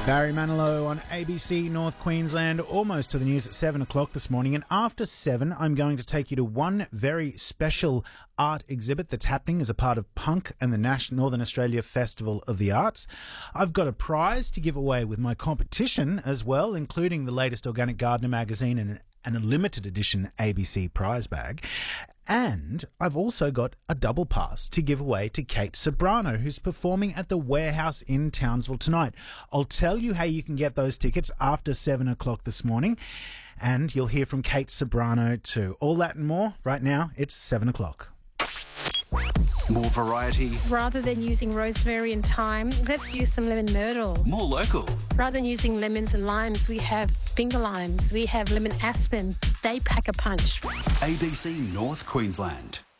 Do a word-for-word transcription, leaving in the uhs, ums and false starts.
Barry Manilow on A B C North Queensland, almost to the news at seven o'clock this morning. And after seven, I'm going to take you to one very special art exhibit that's happening as a part of Punk and the National Northern Australia Festival of the Arts. I've got a prize to give away with my competition as well, including the latest Organic Gardener magazine and and a limited edition A B C prize bag. And I've also got a double pass to give away to Kate Ceberano, who's performing at the Warehouse in Townsville tonight. I'll tell you how you can get those tickets after seven o'clock this morning, and you'll hear from Kate Ceberano too. All that and more right now. It's seven o'clock. More variety. Rather than using rosemary and thyme, let's use some lemon myrtle. More local. Rather than using lemons and limes, we have finger limes. We have lemon aspen. They pack a punch. A B C North Queensland.